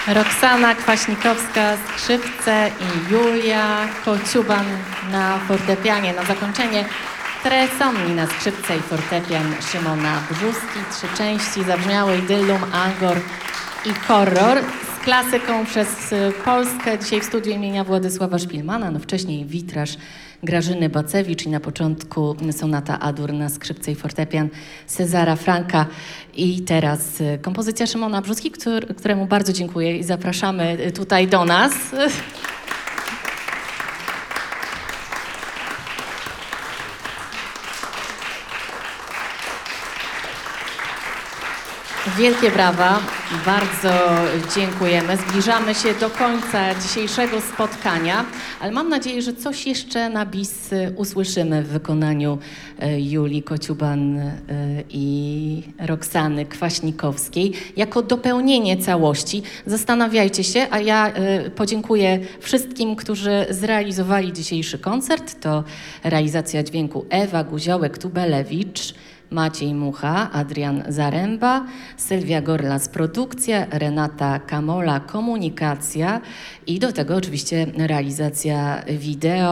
Roxana Kwaśnikowska skrzypce i Julia Kociuban na fortepianie. Na zakończenie Tresomni na skrzypce i fortepian Szymona Brzóski. 3 części zabrzmiały Idyllum, Angor i Horror. Z klasyką przez Polskę. Dzisiaj w studiu imienia Władysława Szpilmana, no wcześniej Witraż Grażyny Bacewicz i na początku sonata A-dur na skrzypce i fortepian Cezara Franka. I teraz kompozycja Szymona Brzóski, któremu bardzo dziękuję i zapraszamy tutaj do nas. Wielkie brawa, bardzo dziękujemy. Zbliżamy się do końca dzisiejszego spotkania, ale mam nadzieję, że coś jeszcze na bis usłyszymy w wykonaniu Julii Kociuban i Roxany Kwaśnikowskiej jako dopełnienie całości. Zastanawiajcie się, a ja podziękuję wszystkim, którzy zrealizowali dzisiejszy koncert. To realizacja dźwięku Ewa Guziołek-Tubelewicz, Maciej Mucha, Adrian Zaręba, Sylwia Gorlas produkcja, Renata Kamola komunikacja i do tego oczywiście realizacja wideo.